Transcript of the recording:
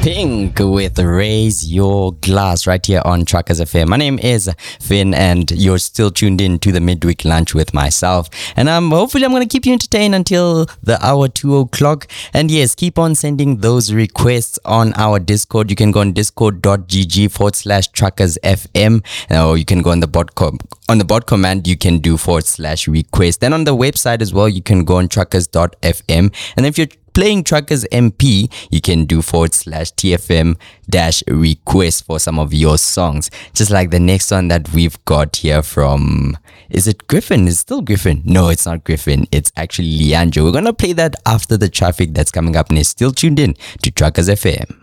Pink with Raise Your Glass right here on Truckers FM. My name is Finn and you're still tuned in to the midweek lunch with myself. And hopefully I'm going to keep you entertained until the hour 2 o'clock. And yes, keep on sending those requests on our Discord. You can go on discord.gg/truckersfm, or you can go on the bot command, you can do /request. Then on the website as well, you can go on truckers.fm. And if you're playing Truckers MP, you can do /TFM-request for some of your songs. Just like the next one that we've got here from, is it Griffin? Is it still Griffin? No, it's not Griffin. It's actually Leandro. We're going to play that after the traffic that's coming up next. Still tuned in to Truckers FM.